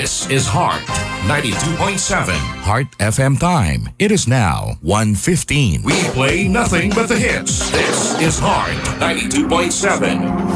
This is Heart 92.7 Heart FM time. It is now 1:15. We play nothing but the hits. This is Heart 92.7.